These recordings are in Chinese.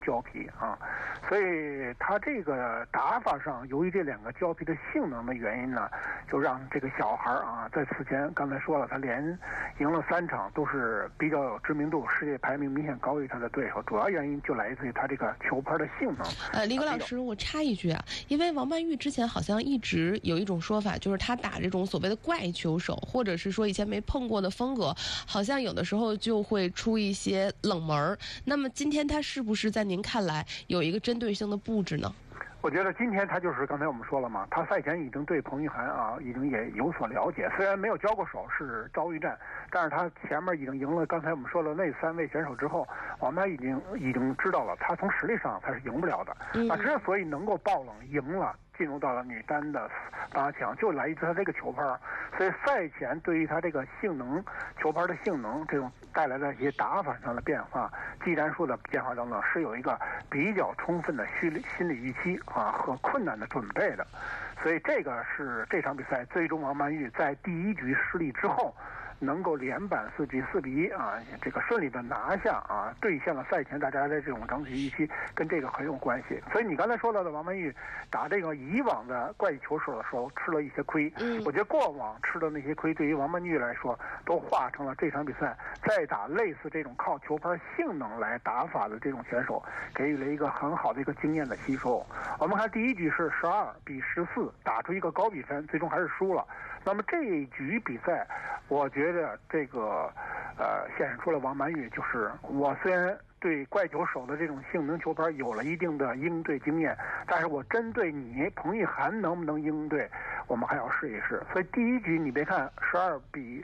胶皮啊，所以他这个打法上，由于这两个胶皮的性能的原因呢，就让这个小孩啊，在此前刚才说了，他连赢了3场，都是比较有知名度，世界排名明显高于他的对手。主要原因就来自于他这个球拍的性能。 李国老师，我插一句啊，因为王曼玉之前好像一直有一种说法，就是他打这种所谓的怪球手，或者是说以前没碰过的风格，好像有的时候就会出一些冷门。那么今天他是不是在您看来有一个针对性的布置呢？ 我觉得今天他就是刚才我们说了嘛，他赛前已经对彭玉涵啊已经也有所了解，虽然没有交过手，是遭遇战，但是他前面已经赢了刚才我们说的那3位选手之后，王曼已经知道了他从实力上他是赢不了的。那之所以能够爆冷赢了，进入到了女单的8强，就来自他这个球拍。所以赛前对于他这个性能球拍的性能这种带来的一些打法上的变化、技战术的变化等等，是有一个比较充分的心理预期啊和困难的准备的。所以这个是这场比赛最终王曼玉在第1局失利之后，能够连扳4局4比1啊，这个顺利的拿下啊，兑现了赛前大家的这种整体预期，跟这个很有关系。所以你刚才说到的王曼玉打这个以往的怪球手的时候吃了一些亏，我觉得过往吃的那些亏对于王曼玉来说都化成了这场比赛再打类似这种靠球拍性能来打法的这种选手给予了一个很好的一个经验的吸收。我们看第1局是12比14打出一个高比分，最终还是输了。那么这一局比赛我觉得这个显示出了王曼玉，就是我虽然对怪球手的这种性能球拍有了一定的应对经验，但是我针对你彭玉涵能不能应对，我们还要试一试。所以第1局你别看12比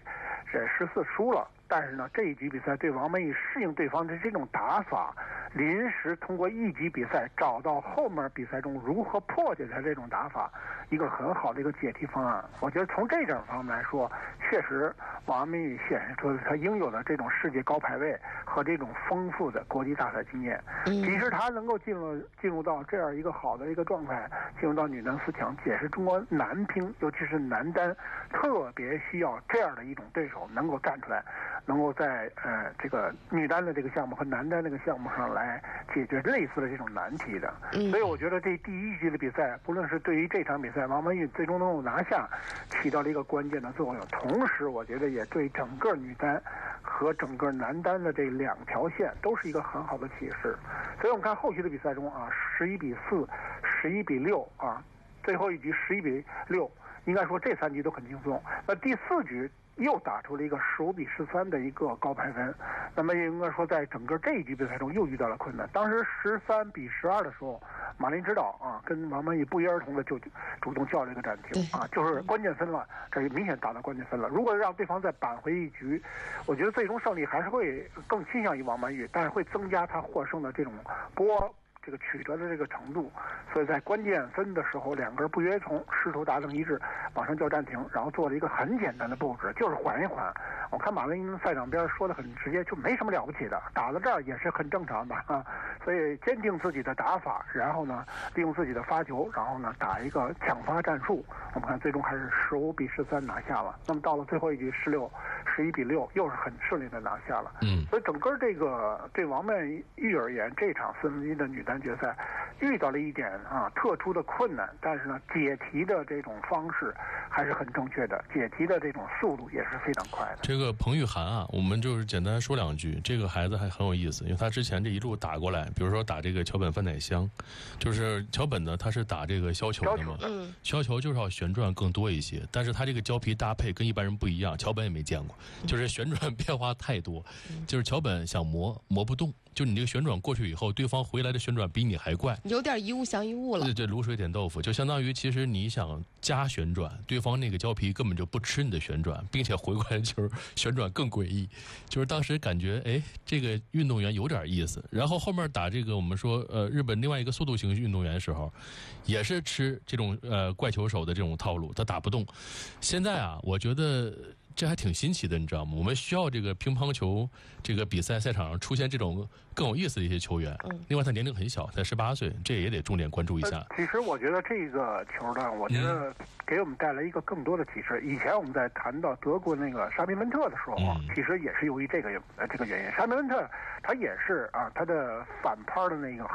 14输了，但是呢这一局比赛对王曼玉适应对方的这种打法，临时通过1局比赛找到后面比赛中如何破解他这种打法一个很好的一个解题方案。我觉得从这种方面来说，确实王曼玉显示出他应有的这种世界高排位和这种丰富的国际大赛经验。其实他能够进入到这样一个好的一个状态，进入到女单4强，也是中国男乒尤其是男单特别需要这样的一种对手能够站出来，能够在这个女单的这个项目和男单这个项目上来解决类似的这种难题的。所以我觉得这第1局的比赛，不论是对于这场比赛王曼玉最终能够拿下，起到了一个关键的作用，同时我觉得也对整个女单和整个男单的这2条线都是一个很好的启示。所以我们看后续的比赛中啊，11比4、11比6啊，最后一局11比6，应该说这3局都很轻松。那第4局又打出了一个15比13的一个高排分，那么应该说在整个这一局比赛中又遇到了困难。当时13比12的时候，马林指导啊跟王曼玉不约而同的就主动叫了一个暂停啊，就是关键分了，这明显打到关键分了。如果让对方再扳回1局，我觉得最终胜利还是会更倾向于王曼玉，但是会增加他获胜的这种这个取得的这个程度。所以在关键分的时候，2个人不约而同试图达成一致，马上叫暂停，然后做了一个很简单的布置，就是缓一缓。我看马林赛场边说的很直接，就没什么了不起的，打到这儿也是很正常的啊。所以坚定自己的打法，然后呢利用自己的发球，然后呢打一个抢发战术。我们看最终还是15比13拿下了。那么到了最后一局11比6，又是很顺利的拿下了。所以整个这个对王曼玉而言，这场4分之一的女单决赛遇到了一点特殊的困难，但是呢解题的这种方式还是很正确的，解题的这种速度也是非常快的。 这个彭玉涵啊，我们就是简单说2句。这个孩子还很有意思，因为他之前这一路打过来，比如说打这个桥本范乃香，就是桥本呢他是打这个削球的嘛，削球就是要旋转更多一些，但是他这个胶皮搭配跟一般人不一样，桥本也没见过，就是旋转变化太多，就是桥本想磨不动，就你这个旋转过去以后，对方回来的旋转比你还快， 有点一物降一物了。 对，卤水点豆腐，就相当于其实你想加旋转，对方那个胶皮根本就不吃你的旋转，并且回过来就是旋转更诡异。就是当时感觉这个运动员有点意思。然后后面打这个我们说日本另外一个速度型运动员的时候，也是吃这种怪球手的这种套路，他打不动。现在啊，我觉得这还挺新奇的，你知道吗？我们需要这个乒乓球这个比赛赛场上出现这种更有意思的一些球员。另外他年龄很小，才18岁，这也得重点关注一下。 其实我觉得这个球呢，我觉得给我们带来一个更多的启示。以前我们在谈到德国那个沙宾温特的时候其实也是由于这个原因。沙宾温特他也是他的反拍的那个